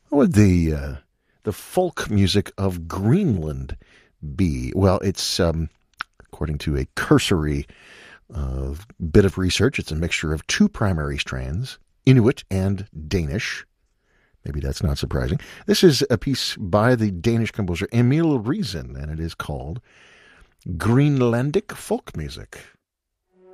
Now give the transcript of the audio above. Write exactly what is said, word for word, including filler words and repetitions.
What would the uh, the folk music of Greenland be? Well, it's um, according to a cursory uh, bit of research, it's a mixture of two primary strands, Inuit and Danish. Maybe that's not surprising. This is a piece by the Danish composer Emil Riesen, and it is called Greenlandic Folk Music.